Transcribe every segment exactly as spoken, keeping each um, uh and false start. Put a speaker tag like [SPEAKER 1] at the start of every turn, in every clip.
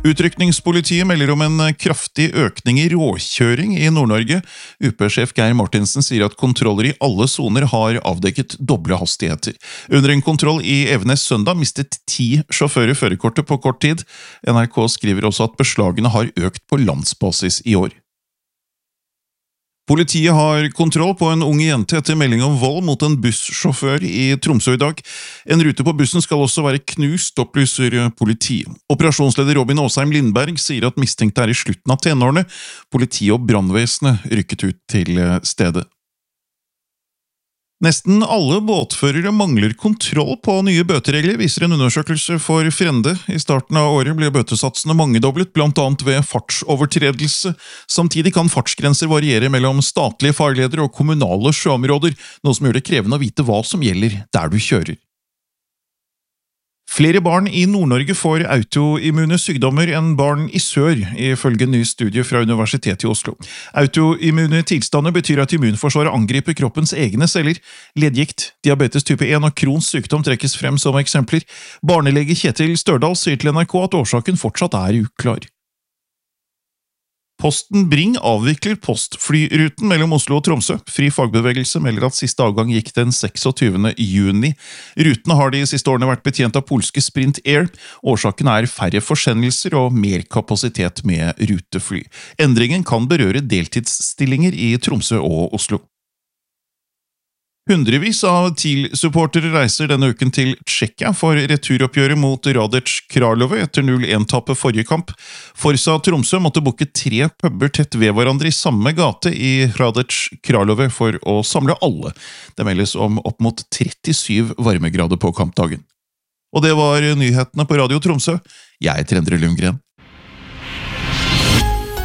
[SPEAKER 1] Utrykningspolitiet melder om en kraftig økning i råkjøring i Nord-Norge. U P-sjef Geir Martinsen sier at kontroller i alle zoner har avdekket doble hastigheter. Under en kontroll i Evenes søndag mistet ti sjåfører førerkortet på kort tid. N R K skriver også at beslagene har økt på landsbasis i år. Politiet har kontroll på en ung jente etter melding om vold mot en bussjåfør i Tromsø i dag. En rute på bussen skal også være knust, opplyser politiet. Operasjonsleder Robin Åsheim Lindberg sier at mistenkte er i slutten av tenårene. Politiet og brannvesenet rykket ut til stedet. Nesten alle båtførere mangler kontroll på nye bøteregler, viser en undersøkelse for Frende. I starten av året ble bøtesatsene mangedoblet, blant annet ved fartsovertredelse. Samtidig kan fartsgrenser variere mellom statlige farleder og kommunale sjøområder, noe som gjør det krevende å vite hva som gjelder der du kjører. Flere barn i Nord-Norge får autoimmune sykdommer enn barn i sør, ifølge en ny studie fra Universitetet i Oslo. Autoimmune tilstander betyr at immunforsvaret angriper kroppens egne celler. Ledgikt, diabetes type en og Crohns sykdom trekkes frem som eksempler. Barnelege Kjetil Størdal sier til N R K at årsaken fortsatt er uklar. Posten Bring avvikler postflyruten mellom Oslo og Tromsø. Fri fagbevegelse melder at siste avgang gikk den seksogtyvende juni. Rutene har de siste årene vært betjent av polske Sprint Air. Årsaken er færre forsendelser og mer kapasitet med rutefly. Endringen kan berøre deltidsstillinger i Tromsø og Oslo. Hundrevis av T I L-supportere reiser denne uken til Tsjekkia for returoppgjøret mot Radec Kralove etter null en-tappet forrige kamp. Forsa Tromsø måtte booke tre puber tett ved hverandre i samme gate i Radec Kralove for å samle alle. Det meldes om opp mot trettisyv varmegrader på kampdagen. Og det var nyhetene på Radio Tromsø. Jeg heter Endre Lundgren.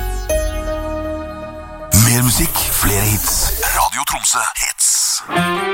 [SPEAKER 2] Mer musikk, flere hits. Radio Tromsø Hits.